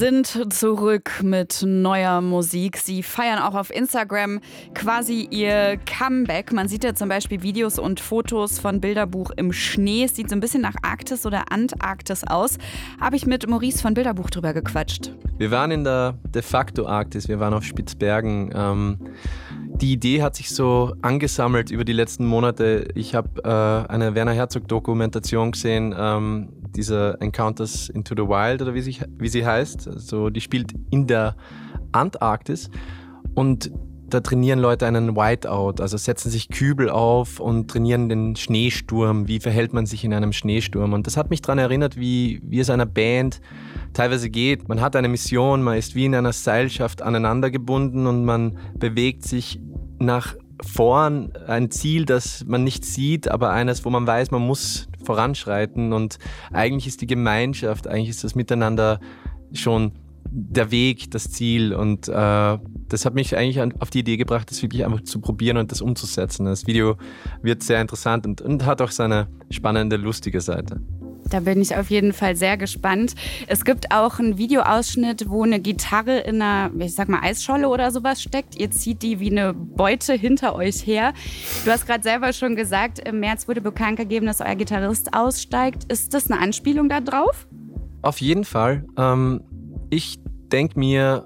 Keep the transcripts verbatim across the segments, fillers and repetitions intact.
sind zurück mit neuer Musik. Sie feiern auch auf Instagram quasi ihr Comeback. Man sieht ja zum Beispiel Videos und Fotos von Bilderbuch im Schnee. Es sieht so ein bisschen nach Arktis oder Antarktis aus. Habe ich mit Maurice von Bilderbuch drüber gequatscht. Wir waren in der de facto Arktis, wir waren auf Spitzbergen. Ähm, die Idee hat sich so angesammelt über die letzten Monate. Ich habe äh, eine Werner Herzog-Dokumentation gesehen, ähm, diese Encounters into the Wild oder wie sie, wie sie heißt. Also die spielt in der Antarktis und da trainieren Leute einen Whiteout, also setzen sich Kübel auf und trainieren den Schneesturm. Wie verhält man sich in einem Schneesturm? Und das hat mich daran erinnert, wie, wie es einer Band teilweise geht. Man hat eine Mission, man ist wie in einer Seilschaft aneinander gebunden und man bewegt sich nach vorn, ein Ziel, das man nicht sieht, aber eines, wo man weiß, man muss voranschreiten, und eigentlich ist die Gemeinschaft, eigentlich ist das Miteinander schon der Weg, das Ziel, und äh, das hat mich eigentlich auf die Idee gebracht, das wirklich einfach zu probieren und das umzusetzen. Das Video wird sehr interessant und, und hat auch seine spannende, lustige Seite. Da bin ich auf jeden Fall sehr gespannt. Es gibt auch einen Videoausschnitt, wo eine Gitarre in einer, ich sag mal, Eisscholle oder sowas steckt. Ihr zieht die wie eine Beute hinter euch her. Du hast gerade selber schon gesagt, im März wurde bekannt gegeben, dass euer Gitarrist aussteigt. Ist das eine Anspielung da drauf? Auf jeden Fall. Ähm, ich denke mir,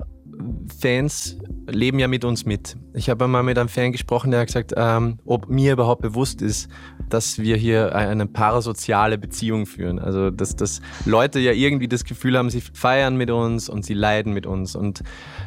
Fans leben ja mit uns mit. Ich habe einmal mit einem Fan gesprochen, der hat gesagt, ähm, ob mir überhaupt bewusst ist, dass wir hier eine parasoziale Beziehung führen. Also dass, dass Leute ja irgendwie das Gefühl haben, sie feiern mit uns und sie leiden mit uns. Und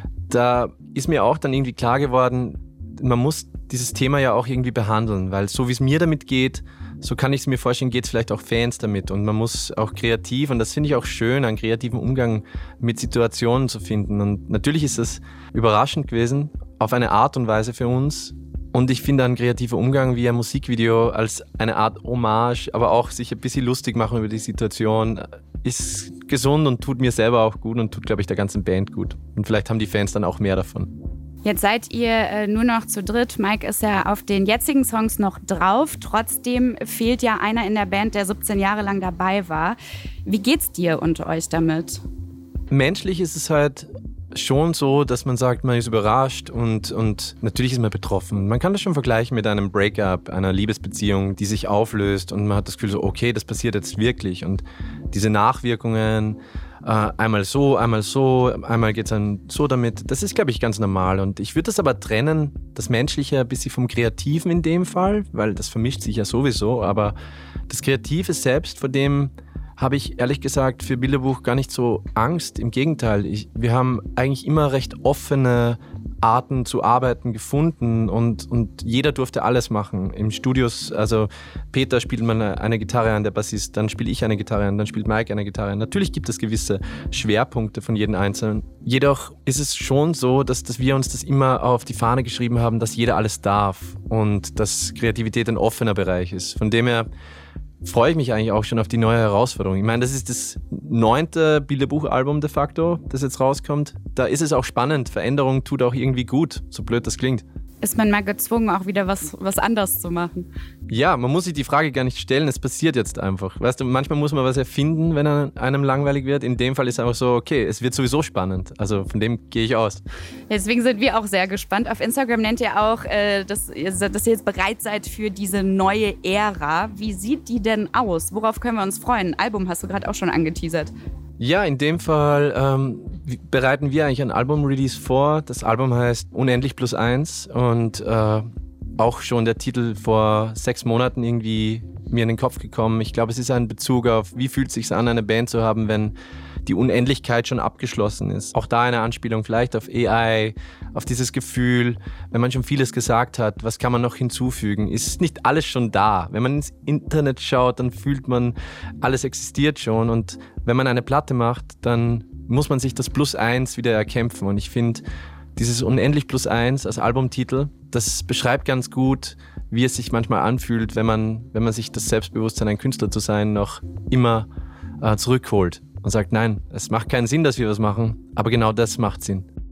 da ist mir auch dann irgendwie klar geworden, man muss dieses Thema ja auch irgendwie behandeln, weil so wie es mir damit geht, so kann ich es mir vorstellen, geht es vielleicht auch Fans damit, und man muss auch kreativ, und das finde ich auch schön, einen kreativen Umgang mit Situationen zu finden, und natürlich ist das überraschend gewesen, auf eine Art und Weise für uns, und ich finde einen kreativen Umgang wie ein Musikvideo als eine Art Hommage, aber auch sich ein bisschen lustig machen über die Situation, ist gesund und tut mir selber auch gut und tut, glaube ich, der ganzen Band gut, und vielleicht haben die Fans dann auch mehr davon. Jetzt seid ihr äh, nur noch zu dritt. Mike ist ja auf den jetzigen Songs noch drauf. Trotzdem fehlt ja einer in der Band, der siebzehn Jahre lang dabei war. Wie geht's dir und euch damit? Menschlich ist es halt schon so, dass man sagt, man ist überrascht und, und natürlich ist man betroffen. Man kann das schon vergleichen mit einem Breakup, einer Liebesbeziehung, die sich auflöst, und man hat das Gefühl so, okay, das passiert jetzt wirklich, und diese Nachwirkungen, äh, einmal so, einmal so, einmal geht es dann so damit, das ist, glaube ich, ganz normal, und ich würde das aber trennen, das Menschliche ein bisschen vom Kreativen in dem Fall, weil das vermischt sich ja sowieso, aber das Kreative selbst, vor dem habe ich ehrlich gesagt für Bilderbuch gar nicht so Angst. Im Gegenteil, ich, wir haben eigentlich immer recht offene Arten zu arbeiten gefunden, und, und jeder durfte alles machen. Im Studios, also Peter spielt mal eine, eine Gitarre an, der Bassist, dann spiele ich eine Gitarre an, dann spielt Mike eine Gitarre an. Natürlich gibt es gewisse Schwerpunkte von jedem Einzelnen. Jedoch ist es schon so, dass, dass wir uns das immer auf die Fahne geschrieben haben, dass jeder alles darf und dass Kreativität ein offener Bereich ist. Von dem her freue ich mich eigentlich auch schon auf die neue Herausforderung. Ich meine, das ist das neunte Bilderbuch-Album de facto, das jetzt rauskommt. Da ist es auch spannend. Veränderung tut auch irgendwie gut, so blöd das klingt. Ist man mal gezwungen, auch wieder was, was anderes zu machen? Ja, man muss sich die Frage gar nicht stellen, es passiert jetzt einfach. Weißt du, manchmal muss man was erfinden, wenn einem langweilig wird. In dem Fall ist es einfach so, okay, es wird sowieso spannend. Also von dem gehe ich aus. Deswegen sind wir auch sehr gespannt. Auf Instagram nennt ihr auch, äh, dass, dass ihr jetzt bereit seid für diese neue Ära. Wie sieht die denn aus? Worauf können wir uns freuen? Ein Album hast du gerade auch schon angeteasert. Ja, in dem Fall ähm, bereiten wir eigentlich ein Album-Release vor. Das Album heißt Unendlich plus eins, und äh, auch schon der Titel vor sechs Monaten irgendwie mir in den Kopf gekommen. Ich glaube, es ist ein Bezug auf, wie fühlt es sich an, eine Band zu haben, wenn die Unendlichkeit schon abgeschlossen ist. Auch da eine Anspielung vielleicht auf A I, auf dieses Gefühl, wenn man schon vieles gesagt hat, was kann man noch hinzufügen? Ist nicht alles schon da? Wenn man ins Internet schaut, dann fühlt man, alles existiert schon, und wenn man eine Platte macht, dann muss man sich das Plus eins wieder erkämpfen, und ich finde, dieses Unendlich plus eins als Albumtitel, das beschreibt ganz gut, wie es sich manchmal anfühlt, wenn man, wenn man sich das Selbstbewusstsein, ein Künstler zu sein, noch immer äh, zurückholt und sagt, nein, es macht keinen Sinn, dass wir was machen, aber genau das macht Sinn.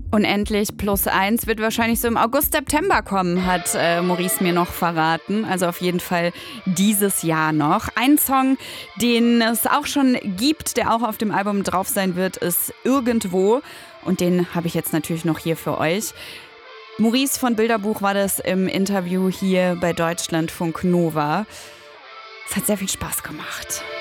Unendlich plus eins wird wahrscheinlich so im August, September kommen, hat äh, Maurice mir noch verraten. Also auf jeden Fall dieses Jahr noch. Ein Song, den es auch schon gibt, der auch auf dem Album drauf sein wird, ist Irgendwo. Und den habe ich jetzt natürlich noch hier für euch. Maurice von Bilderbuch war das im Interview hier bei Deutschlandfunk Nova. Es hat sehr viel Spaß gemacht.